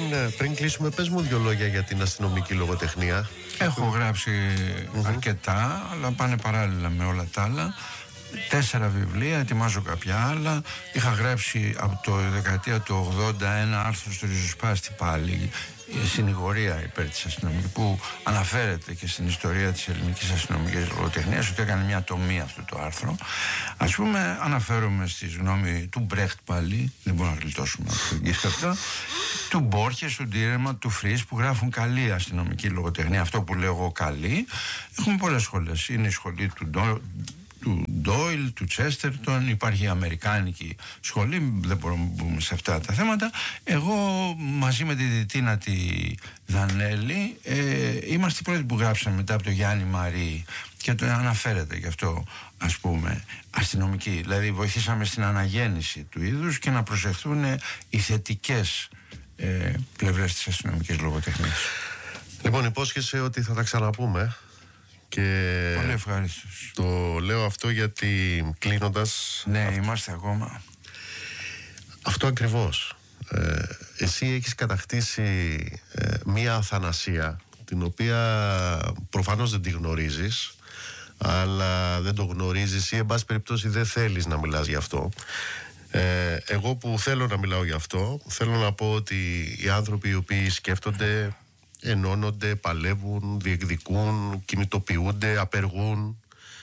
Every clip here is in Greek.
Πριν κλείσουμε, πες μου 2 λόγια για την αστυνομική λογοτεχνία. Έχω γράψει αρκετά, αλλά πάνε παράλληλα με όλα τα άλλα. 4 βιβλία, ετοιμάζω κάποια άλλα. Είχα γράψει από το δεκαετία του 80 ένα άρθρο στο Ριζοσπάστη πάλι, η συνηγορία υπέρ της αστυνομικής, που αναφέρεται και στην ιστορία της ελληνικής αστυνομικής λογοτεχνίας, ότι έκανε μια τομή αυτό το άρθρο. Ας πούμε, αναφέρομαι στη γνώμη του Μπρέχτ πάλι, δεν μπορούμε να γλιτώσουμε αυτό, του Μπόρχες, του Ντίρεμα, του Φρις, που γράφουν καλή αστυνομική λογοτεχνία. Αυτό που λέω εγώ καλή. Έχουμε πολλές σχολές. Είναι η σχολή του Ντόιλ, του Τσέστερτον, υπάρχει η αμερικάνικη σχολή, δεν μπορούμε να μπούμε σε αυτά τα θέματα. Εγώ μαζί με τη Διτίνα τη Δανέλη είμαστε οι πρώτοι που γράψαμε μετά από το Γιάννη Μαρή, και το αναφέρεται γι' αυτό, ας πούμε, αστυνομική. Δηλαδή βοηθήσαμε στην αναγέννηση του είδους και να προσεχθούν οι θετικές πλευρές της αστυνομικής λογοτεχνίας. Λοιπόν, υπόσχεσαι ότι θα τα ξαναπούμε. Και πολύ ευχαριστώς. Το λέω αυτό γιατί κλείνοντας. Ναι, είμαστε ακόμα. Αυτό ακριβώς. Εσύ έχεις κατακτήσει μία αθανασία, την οποία προφανώς δεν τη γνωρίζεις, αλλά δεν το γνωρίζεις ή εν πάση περιπτώσει δεν θέλεις να μιλάς γι' αυτό. Εγώ που θέλω να μιλάω γι' αυτό, θέλω να πω ότι οι άνθρωποι οι οποίοι σκέφτονται, ενώνονται, παλεύουν, διεκδικούν, κινητοποιούνται, απεργούν,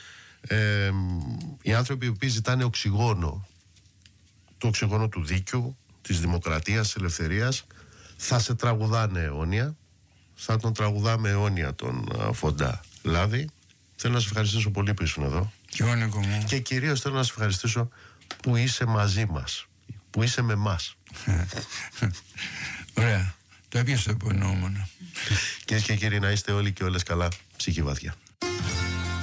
οι άνθρωποι οι οποίοι ζητάνε οξυγόνο, το οξυγόνο του δίκαιου, της δημοκρατίας, της ελευθερίας, θα σε τραγουδάνε αιώνια, θα τον τραγουδάμε αιώνια τον Φοντά. Λάδι, θέλω να σε ευχαριστήσω πολύ που ήσουν εδώ. Και κυρίως θέλω να σε ευχαριστήσω που είσαι μαζί μας, που είσαι με μας. Ωραία. Το έπιασε το υπονοούμενο. Κυρίες και κύριοι, να είστε όλοι και όλες καλά, ψυχή βαθιά.